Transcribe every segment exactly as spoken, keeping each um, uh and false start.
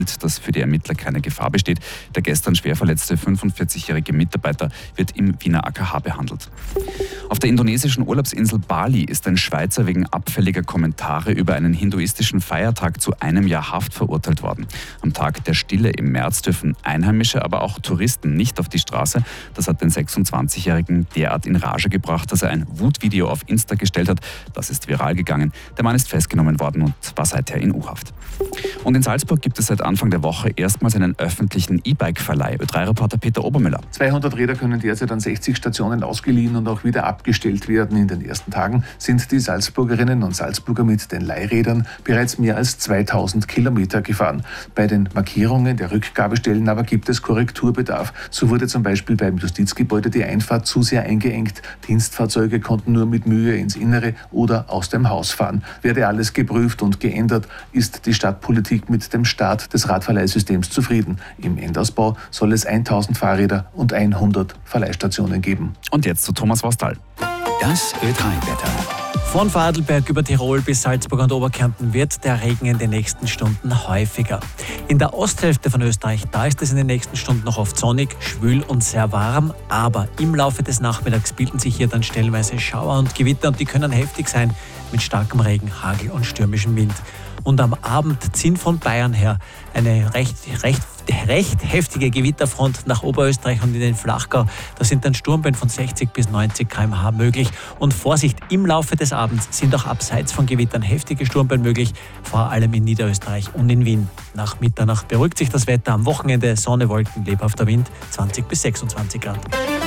dass für die Ermittler keine Gefahr besteht. Der gestern schwer verletzte fünfundvierzigjährige Mitarbeiter wird im Wiener A K H behandelt. Auf der indonesischen Urlaubsinsel Bali ist ein Schweizer wegen abfälliger Kommentare über einen hinduistischen Feiertag zu einem Jahr Haft verurteilt worden. Am Tag der Stille im März dürfen Einheimische, aber auch Touristen nicht auf die Straße. Das hat den sechsundzwanzigjährigen derart in Rage gebracht, dass er ein Wutvideo auf Insta gestellt hat. Das ist viral gegangen. Der Mann ist festgenommen worden und war seither in U-Haft. Und in Salzburg gibt es seit Anfang der Woche erstmals einen öffentlichen E-Bike-Verleih. Ö drei Reporter Peter Obermüller. zweihundert Räder können derzeit an sechzig Stationen ausgeliehen und auch wieder abgestellt werden. In den ersten Tagen sind die Salzburgerinnen und Salzburger mit den Leihrädern bereits mehr als zweitausend Kilometer gefahren. Bei den Markierungen der Rückgabestellen aber gibt es Korrekturbedarf. So wurde zum Beispiel beim Justizgebäude die Einfahrt zu sehr eingeengt. Dienstfahrzeuge konnten nur mit Mühe ins Innere oder aus dem Haus fahren. Werde alles geprüft und geändert, ist die Stadtpolitik mit dem Start des Radverleihsystems zufrieden. Im Endausbau soll es tausend Fahrräder und hundert Verleihstationen geben. Und jetzt zu Thomas Wastal. Das Ö drei Wetter. Von Vorarlberg über Tirol bis Salzburg und Oberkärnten wird der Regen in den nächsten Stunden häufiger. In der Osthälfte von Österreich, da ist es in den nächsten Stunden noch oft sonnig, schwül und sehr warm. Aber im Laufe des Nachmittags bilden sich hier dann stellenweise Schauer und Gewitter und die können heftig sein mit starkem Regen, Hagel und stürmischem Wind. Und am Abend ziehen von Bayern her eine recht, recht, recht heftige Gewitterfront nach Oberösterreich und in den Flachgau. Da sind dann Sturmböen von sechzig bis neunzig Kilometer pro Stunde möglich. Und Vorsicht, im Laufe des Abends sind auch abseits von Gewittern heftige Sturmböen möglich, vor allem in Niederösterreich und in Wien. Nach Mitternacht beruhigt sich das Wetter, am Wochenende Sonne, Wolken, lebhafter Wind, zwanzig bis sechsundzwanzig Grad.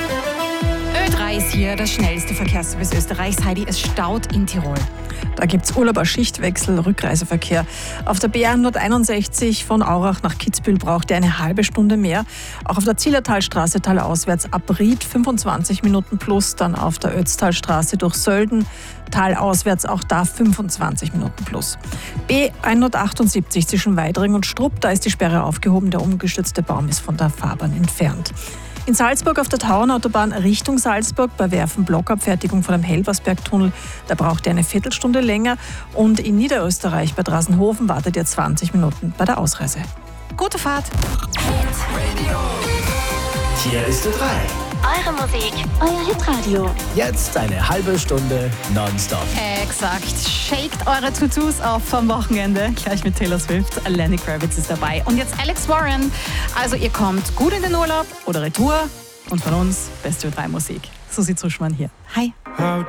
Ö drei ist hier, das schnellste Verkehrsservice Österreichs. Heidi, es staut in Tirol. Da gibt es Urlauber, Schichtwechsel, Rückreiseverkehr. Auf der B hunderteinundsechzig von Aurach nach Kitzbühel braucht ihr eine halbe Stunde mehr. Auch auf der Zillertalstraße talauswärts ab Ried fünfundzwanzig Minuten plus. Dann auf der Ötztalstraße durch Sölden talauswärts auch da fünfundzwanzig Minuten plus. B hundertachtundsiebzig zwischen Weidring und Strupp, da ist die Sperre aufgehoben. Der umgestürzte Baum ist von der Fahrbahn entfernt. In Salzburg auf der Tauernautobahn Richtung Salzburg bei Werfen Blockabfertigung von dem Helbersbergtunnel, da braucht ihr eine Viertelstunde länger. Und in Niederösterreich bei Drasenhofen wartet ihr zwanzig Minuten bei der Ausreise. Gute Fahrt! Hier ist Ö drei. Eure Musik, euer Hitradio. Jetzt eine halbe Stunde nonstop. Exakt. Shakt eure Tutus auf vom Wochenende. Gleich mit Taylor Swift. Lenny Kravitz ist dabei. Und jetzt Alex Warren. Also ihr kommt gut in den Urlaub oder Retour. Und von uns beste Ö drei Musik. Susi Zuschmann hier. Hi.